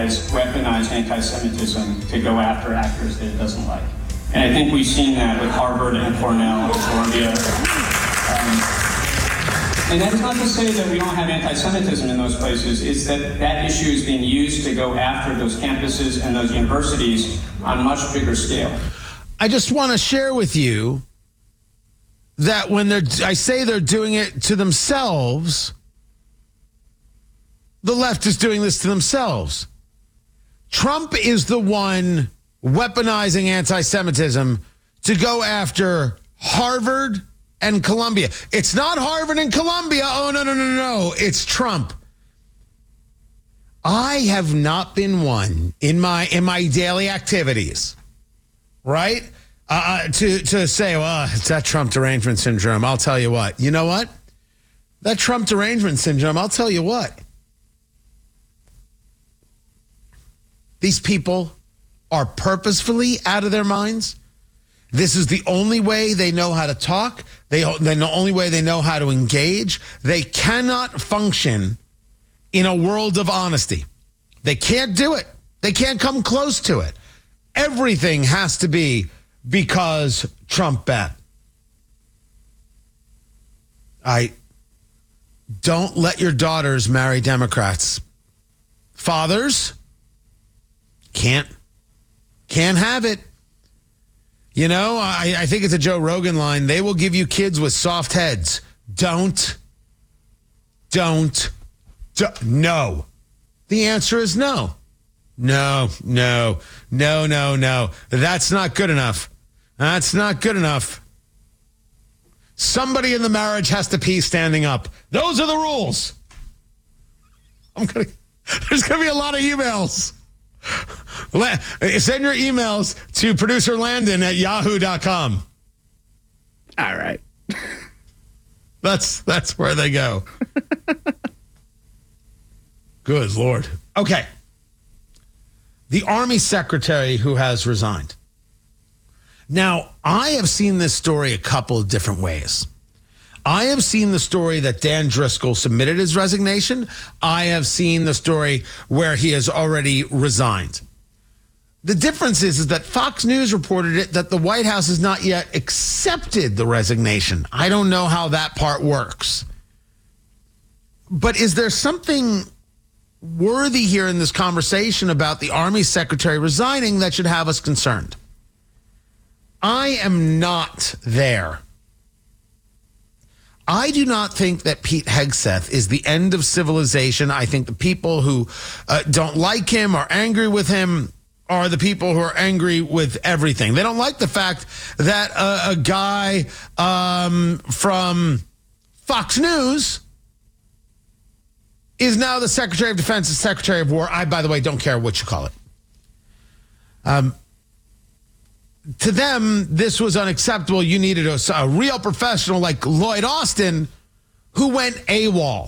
weaponize anti-Semitism to go after actors that it doesn't like. And I think we've seen that with Harvard and Cornell and Columbia. And that's not to say that we don't have anti-Semitism in those places. It's that that issue is being used to go after those campuses and those universities on a much bigger scale. I just want to share with you that when I say they're doing it to themselves, the left is doing this to themselves. Trump is the one weaponizing anti-Semitism to go after Harvard and Columbia. It's not Harvard and Columbia. Oh, no. It's Trump. I have not been one in my daily activities, right? To say, well, it's that Trump derangement syndrome. I'll tell you what. You know what? That Trump derangement syndrome, I'll tell you what. These people are purposefully out of their minds. This is the only way they know how to talk. The only way they know how to engage. They cannot function in a world of honesty. They can't do it. They can't come close to it. Everything has to be because Trump bad. Don't let your daughters marry Democrats. Fathers can't have it. You know, I think it's a Joe Rogan line. They will give you kids with soft heads. Don't. No. The answer is no. No. That's not good enough. That's not good enough. Somebody in the marriage has to pee standing up. Those are the rules. There's going to be a lot of emails. Send your emails to producer Landon at yahoo.com. All right. That's where they go. Good Lord. Okay. The Army secretary who has resigned. Now, I have seen this story a couple of different ways. I have seen the story that Dan Driscoll submitted his resignation. I have seen the story where he has already resigned. The difference is that Fox News reported it that the White House has not yet accepted the resignation. I don't know how that part works. But is there something worthy here in this conversation about the Army secretary resigning that should have us concerned? I am not there. I do not think that Pete Hegseth is the end of civilization. I think the people who don't like him or angry with him are the people who are angry with everything. They don't like the fact that a guy from Fox News is now the Secretary of Defense and Secretary of War. I, by the way, don't care what you call it. To them, this was unacceptable. You needed a real professional like Lloyd Austin who went AWOL.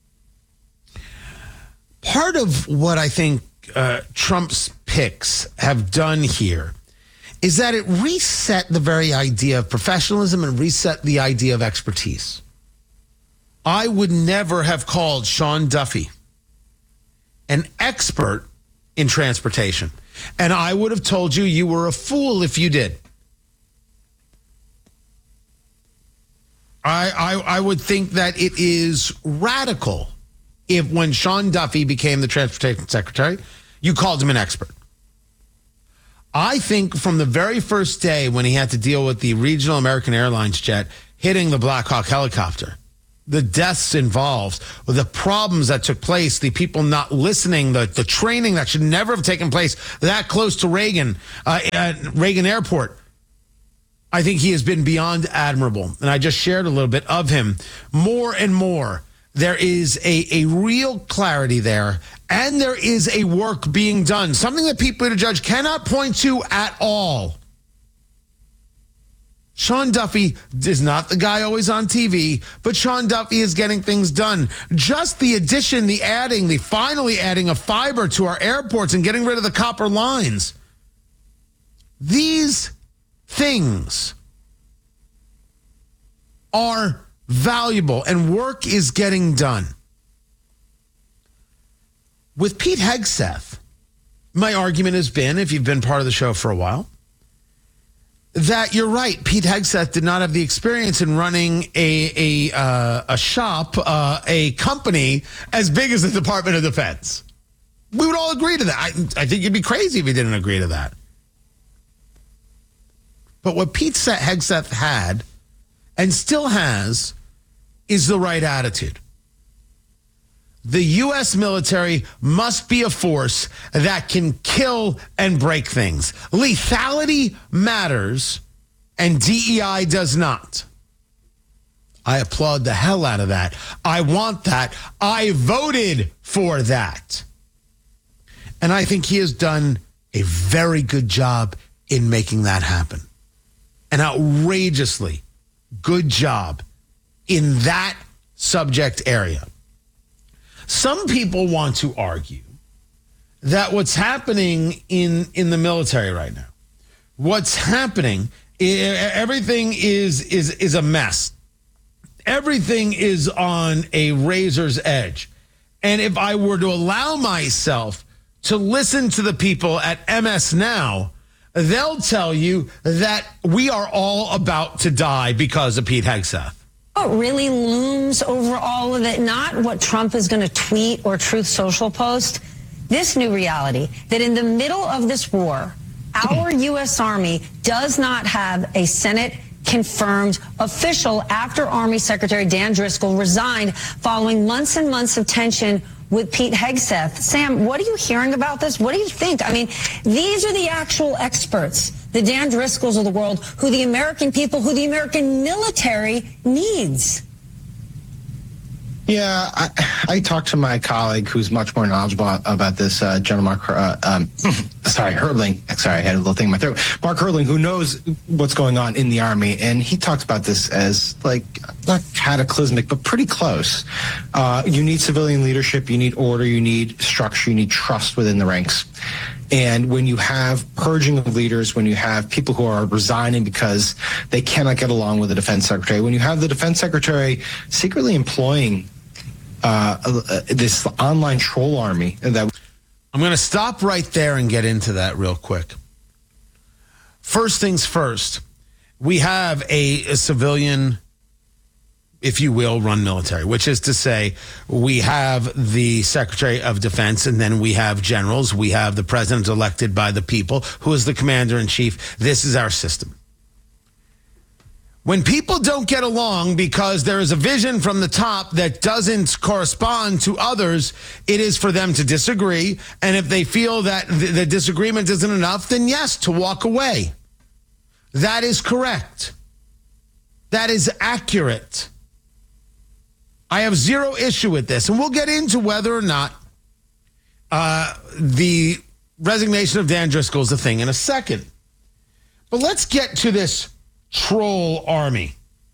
Part of what I think Trump's picks have done here is that it reset the very idea of professionalism and reset the idea of expertise. I would never have called Sean Duffy an expert in transportation. And I would have told you you were a fool if you did. I would think that it is radical if when Sean Duffy became the transportation secretary, you called him an expert. I think from the very first day when he had to deal with the regional American Airlines jet hitting the Black Hawk helicopter, the deaths involved, the problems that took place, the people not listening, the training that should never have taken place that close to Reagan Airport. I think he has been beyond admirable. And I just shared a little bit of him. More and more, there is a real clarity there, and there is a work being done, something that Pete Buttigieg cannot point to at all. Sean Duffy is not the guy always on TV, but Sean Duffy is getting things done. Just the addition, the finally adding of fiber to our airports and getting rid of the copper lines. These things are valuable and work is getting done. With Pete Hegseth, my argument has been, if you've been part of the show for a while, that you're right. Pete Hegseth did not have the experience in running a shop, a company as big as the Department of Defense. We would all agree to that. I think you'd be crazy if you didn't agree to that. But what Pete Hegseth had and still has is the right attitude. The U.S. military must be a force that can kill and break things. Lethality matters, and DEI does not. I applaud the hell out of that. I want that. I voted for that. And I think he has done a very good job in making that happen. An outrageously good job in that subject area. Some people want to argue that what's happening in the military right now, what's happening, everything is a mess. Everything is on a razor's edge. And if I were to allow myself to listen to the people at MS Now, they'll tell you that we are all about to die because of Pete Hegseth. What really looms over all of it, not what Trump is going to tweet or Truth Social post, this new reality that in the middle of this war, our U.S. Army does not have a Senate confirmed official after Army Secretary Dan Driscoll resigned following months and months of tension with Pete Hegseth. Sam, what are you hearing about this? What do you think? I mean, these are the actual experts, the Dan Driscolls of the world, who the American people, who the American military needs. Yeah, I talked to my colleague who's much more knowledgeable about this, General Mark, Herling. Sorry, I had a little thing in my throat. Mark Herling, who knows what's going on in the Army, and he talked about this as, like, not cataclysmic, but pretty close. You need civilian leadership, you need order, you need structure, you need trust within the ranks. And when you have purging of leaders, when you have people who are resigning because they cannot get along with the defense secretary, when you have the defense secretary secretly employing this online troll army that... I'm going to stop right there and get into that real quick. First things first, we have a civilian, if you will, run military, which is to say we have the Secretary of Defense, and then we have generals. We have the president elected by the people, who is the commander-in-chief. This is our system. When people don't get along because there is a vision from the top that doesn't correspond to others, it is for them to disagree. And if they feel that the disagreement isn't enough, then yes, to walk away. That is correct. That is accurate. I have zero issue with this. And we'll get into whether or not the resignation of Dan Driscoll is a thing in a second. But let's get to this troll army.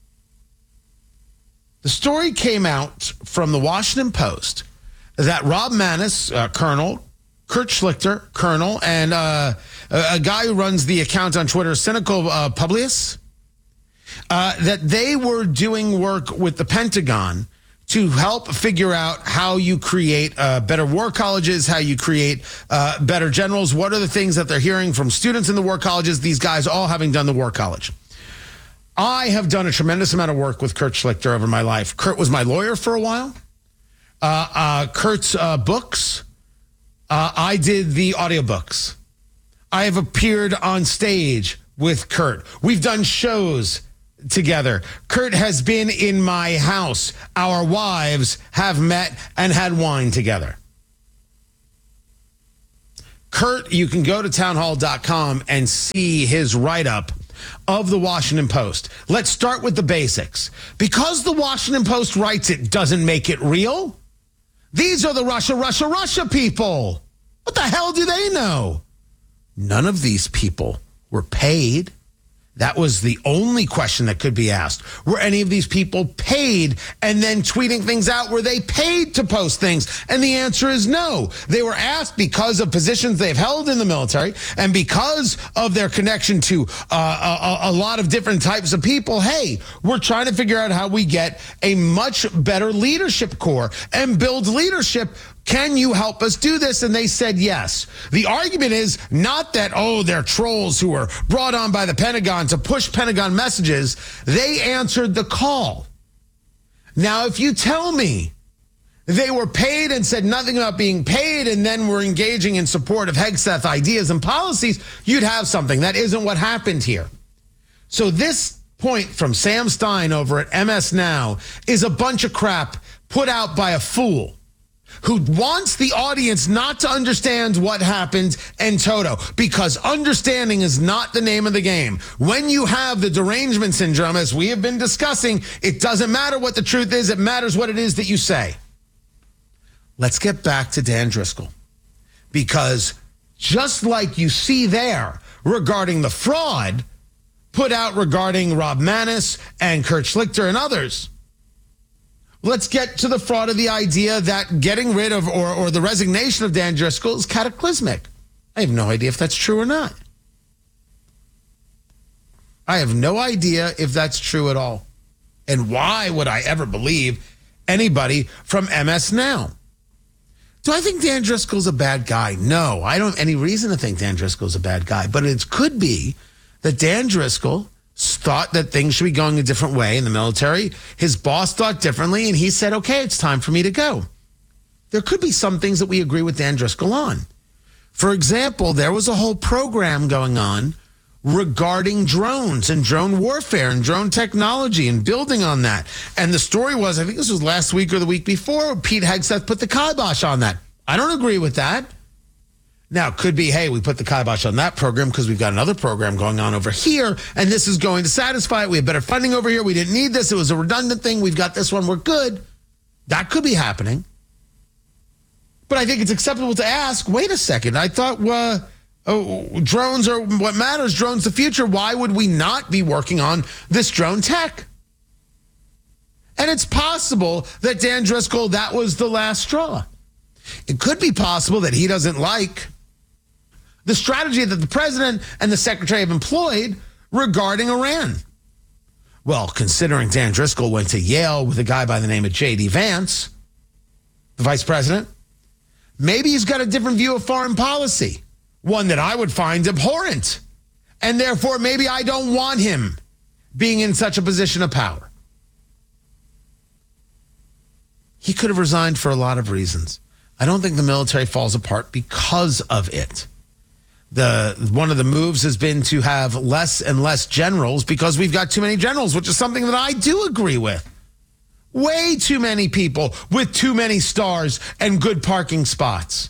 The story came out from the Washington Post that Rob Maness, Colonel, Kurt Schlichter, Colonel, and a guy who runs the account on Twitter, Cynical Publius, that they were doing work with the Pentagon to help figure out how you create better war colleges, how you create better generals. What are the things that they're hearing from students in the war colleges, these guys all having done the war college? I have done a tremendous amount of work with Kurt Schlichter over my life. Kurt was my lawyer for a while. Kurt's books, I did the audiobooks. I have appeared on stage with Kurt. We've done shows together. Kurt has been in my house. Our wives have met and had wine together. Kurt, you can go to townhall.com and see his write-up of the Washington Post. Let's start with the basics. Because the Washington Post writes it doesn't make it real. These are the Russia people. What the hell do they know? None of these people were paid. That was the only question that could be asked. Were any of these people paid and then tweeting things out? Were they paid to post things? And the answer is no. They were asked because of positions they've held in the military and because of their connection to a lot of different types of people. Hey, we're trying to figure out how we get a much better leadership corps and build leadership Can you help us do this? And they said yes. The argument is not that, they're trolls who were brought on by the Pentagon to push Pentagon messages. They answered the call. Now, if you tell me they were paid and said nothing about being paid and then were engaging in support of Hegseth ideas and policies, you'd have something. That isn't what happened here. So this point from Sam Stein over at MS Now is a bunch of crap put out by a fool who wants the audience not to understand what happened in toto, because understanding is not the name of the game. When you have the derangement syndrome, as we have been discussing, it doesn't matter what the truth is. It matters what it is that you say. Let's get back to Dan Driscoll, because just like you see there regarding the fraud put out regarding Rob Maness and Kurt Schlichter and others, let's get to the fraud of the idea that getting rid of or the resignation of Dan Driscoll is cataclysmic. I have no idea if that's true or not. I have no idea if that's true at all. And why would I ever believe anybody from MS Now? Do I think Dan Driscoll's a bad guy? No, I don't have any reason to think Dan Driscoll's a bad guy. But it could be that Dan Driscoll thought that things should be going a different way in the military. His boss thought differently, and he said, okay, it's time for me to go. There could be some things that we agree with Dan Driscoll on. For example, there was a whole program going on regarding drones and drone warfare and drone technology and building on that. And the story was, I think this was last week or the week before, Pete Hegseth put the kibosh on that. I don't agree with that. Now, it could be, hey, we put the kibosh on that program because we've got another program going on over here, and this is going to satisfy it. We have better funding over here. We didn't need this. It was a redundant thing. We've got this one. We're good. That could be happening. But I think it's acceptable to ask, wait a second, I thought drones are what matters. Drones the future. Why would we not be working on this drone tech? And it's possible that Dan Driscoll, that was the last straw. It could be possible that he doesn't like the strategy that the president and the secretary have employed regarding Iran. Well, considering Dan Driscoll went to Yale with a guy by the name of J.D. Vance, the vice president, maybe he's got a different view of foreign policy, one that I would find abhorrent. And therefore, maybe I don't want him being in such a position of power. He could have resigned for a lot of reasons. I don't think the military falls apart because of it. One of the moves has been to have less and less generals because we've got too many generals, which is something that I do agree with. Way too many people with too many stars and good parking spots.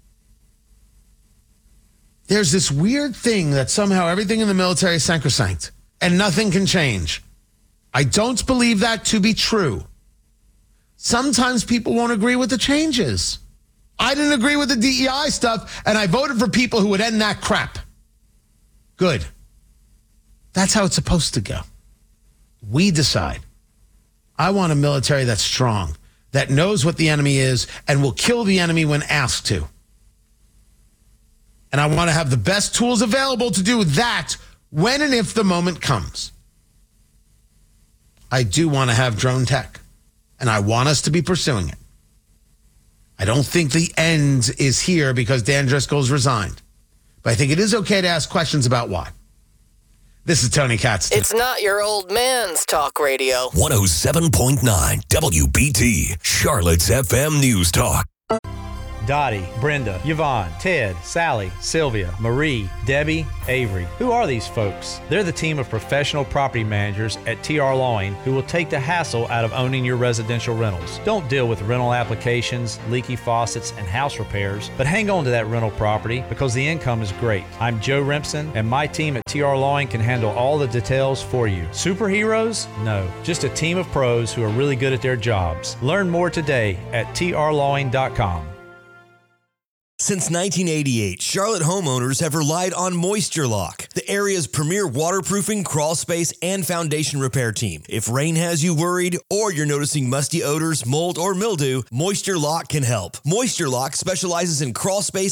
There's this weird thing that somehow everything in the military is sacrosanct and nothing can change. I don't believe that to be true. Sometimes people won't agree with the changes. I didn't agree with the DEI stuff, and I voted for people who would end that crap. Good. That's how it's supposed to go. We decide. I want a military that's strong, that knows what the enemy is, and will kill the enemy when asked to. And I want to have the best tools available to do that when and if the moment comes. I do want to have drone tech, and I want us to be pursuing it. I don't think the end is here because Dan Driscoll's resigned. But I think it is okay to ask questions about why. This is Tony Katz. It's not your old man's talk radio. 107.9 WBT, Charlotte's FM News Talk. Dottie, Brenda, Yvonne, Ted, Sally, Sylvia, Marie, Debbie, Avery. Who are these folks? They're the team of professional property managers at TR Lawing who will take the hassle out of owning your residential rentals. Don't deal with rental applications, leaky faucets, and house repairs, but hang on to that rental property because the income is great. I'm Joe Rimpson, and my team at TR Lawing can handle all the details for you. Superheroes? No, just a team of pros who are really good at their jobs. Learn more today at trlawing.com. Since 1988, Charlotte homeowners have relied on Moisture Lock, the area's premier waterproofing, crawl space, and foundation repair team. If rain has you worried or you're noticing musty odors, mold, or mildew, Moisture Lock can help. Moisture Lock specializes in crawl space